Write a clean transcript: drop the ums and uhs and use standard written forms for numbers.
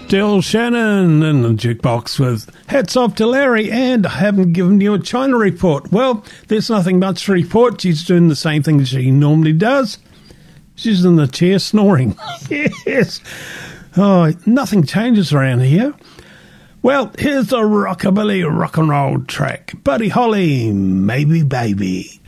Del Shannon in the jukebox with Hats Off to Larry, and I haven't given you a China report. Well, there's nothing much to report. She's doing the same thing she normally does. She's in the chair snoring. Yes. Oh, nothing changes around here. Well, here's a rockabilly rock and roll track. Buddy Holly, Maybe Baby.